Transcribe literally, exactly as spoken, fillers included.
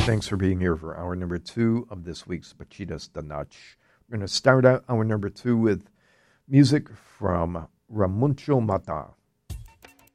Thanks for being here for hour number two of this week's Bachitas da Noche. We're going to start out hour number two with music from Ramuncho Mata.